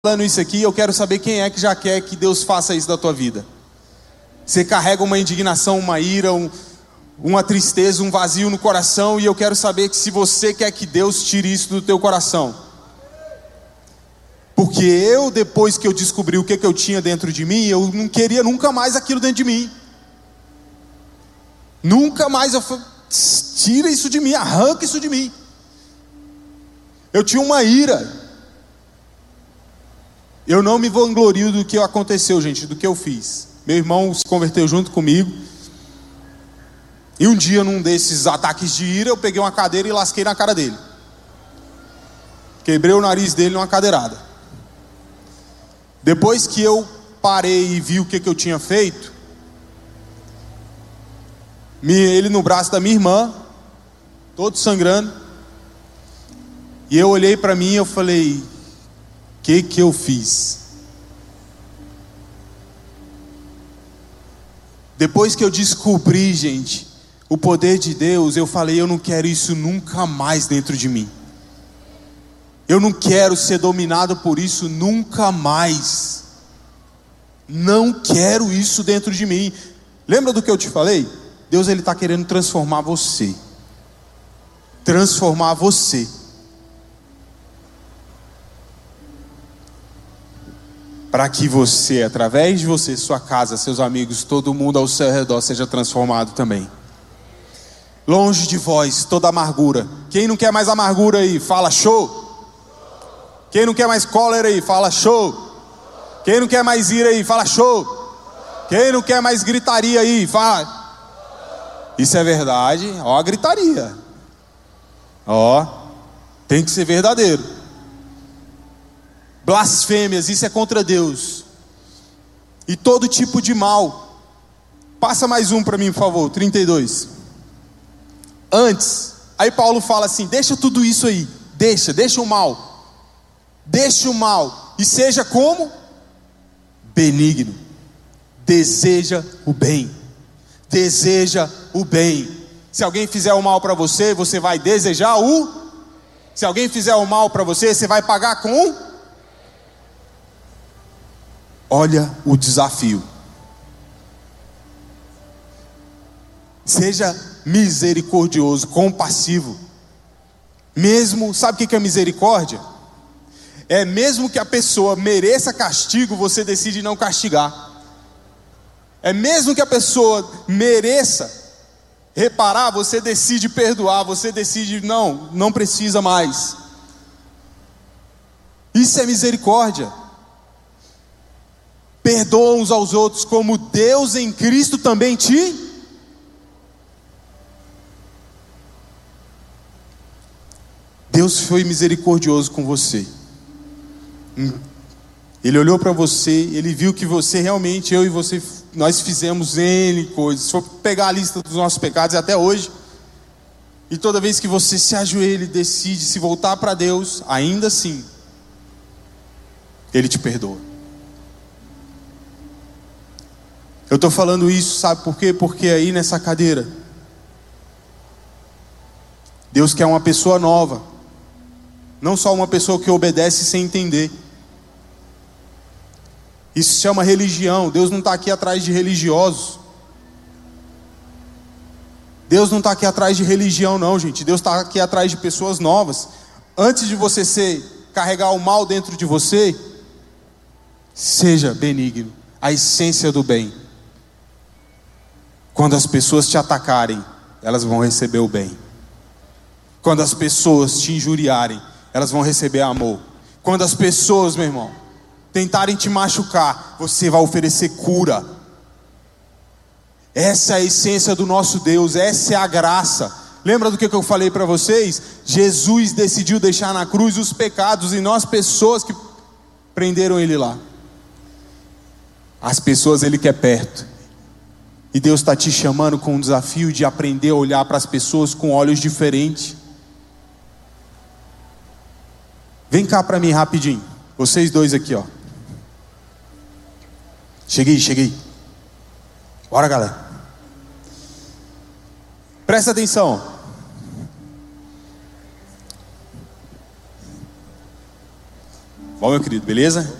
falando isso aqui, eu quero saber quem é que já quer que Deus faça isso da tua vida. Você carrega uma indignação, uma ira, uma tristeza, um vazio no coração, e eu quero saber que se você quer que Deus tire isso do teu coração. Porque eu, depois que eu descobri o que eu tinha dentro de mim, eu não queria nunca mais aquilo dentro de mim. Nunca mais. Eu falei, tira isso de mim, arranca isso de mim. Eu tinha uma ira. Eu não me vanglorio do que aconteceu, gente, do que eu fiz. Meu irmão se converteu junto comigo. E um dia, num desses ataques de ira, eu peguei uma cadeira e lasquei na cara dele. Quebrei o nariz dele numa cadeirada. Depois que eu parei e vi o que eu tinha feito, ele no braço da minha irmã, todo sangrando, e eu olhei para mim e eu falei, o que eu fiz? Depois que eu descobri, gente, o poder de Deus, eu falei, eu não quero isso nunca mais dentro de mim. Eu não quero ser dominado por isso nunca mais. Não quero isso dentro de mim. Lembra do que eu te falei? Deus, Ele está querendo transformar você. Transformar você. Para que você, através de você, sua casa, seus amigos, todo mundo ao seu redor seja transformado também. Longe de vós toda amargura. Quem não quer mais amargura aí, fala show. Quem não quer mais cólera aí, fala show. Quem não quer mais ira aí, fala show. Quem não quer mais gritaria aí, fala. Isso é verdade, ó a gritaria. Ó, tem que ser verdadeiro. Blasfêmias, isso é contra Deus. E todo tipo de mal. Passa mais um para mim, por favor, 32. Antes, aí Paulo fala assim, deixa tudo isso aí. Deixa o mal. Deixa o mal. E seja como? Benigno. Deseja o bem. Deseja o bem. Se alguém fizer o mal para você, você vai desejar o... Se alguém fizer o mal para você, você vai pagar com... Olha o desafio. Seja misericordioso, compassivo. Mesmo, sabe o que é misericórdia? É mesmo que a pessoa mereça castigo, você decide não castigar. É mesmo que a pessoa mereça reparar, você decide perdoar, você decide não precisa mais. Isso é misericórdia. Perdoa uns aos outros como Deus em Cristo também te... Deus foi misericordioso com você. Ele olhou para você, Ele viu que você realmente, eu e você, nós fizemos N coisas. Se for pegar a lista dos nossos pecados até hoje, e toda vez que você se ajoelha e decide se voltar para Deus, ainda assim, Ele te perdoa. Eu estou falando isso, sabe por quê? Porque aí nessa cadeira, Deus quer uma pessoa nova. Não só uma pessoa que obedece sem entender. Isso se chama religião. Deus não está aqui atrás de religiosos. Deus não está aqui atrás de religião não, gente. Deus está aqui atrás de pessoas novas. Antes de você carregar o mal dentro de você, seja benigno. A essência do bem. Quando as pessoas te atacarem, elas vão receber o bem. Quando as pessoas te injuriarem, elas vão receber amor. Quando as pessoas, meu irmão, tentarem te machucar, você vai oferecer cura. Essa é a essência do nosso Deus, essa é a graça. Lembra do que eu falei para vocês? Jesus decidiu deixar na cruz os pecados e não as pessoas que prenderam Ele lá. As pessoas Ele quer perto. E Deus está te chamando com um desafio de aprender a olhar para as pessoas com olhos diferentes. Vem cá para mim rapidinho. Vocês dois aqui, ó. Cheguei. Bora, galera. Presta atenção. Bom, meu querido, beleza?